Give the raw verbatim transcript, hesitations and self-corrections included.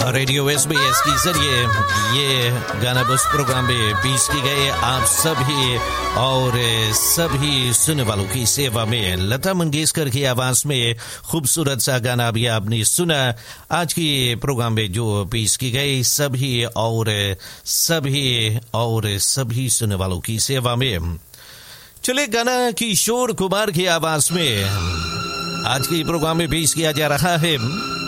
Radio S B S के जरिए ये गाना बस प्रोग्राम में पेश की गए आप सभी और सभी सुनने वालों की सेवा में। लता मंगेशकर की आवाज में खूबसूरत सा गाना भी आपने सुना। आज की प्रोग्राम में जो पेश की गई सभी और सभी और सभी सुनने वालों की सेवा में। चले गाना किशोर कुमार की आवाज में आज के प्रोग्राम में पेश किया जा रहा है